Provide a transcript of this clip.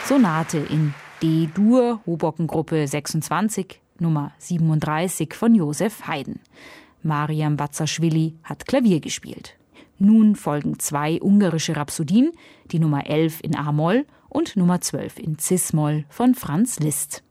Sonate in D-Dur, Hoboken-Gruppe 26, Nummer 37 von Joseph Haydn. Mariam Bazaschwili hat Klavier gespielt. Nun folgen 2 ungarische Rhapsodien, die Nummer 11 in A-Moll und Nummer 12 in Cis-Moll von Franz Liszt.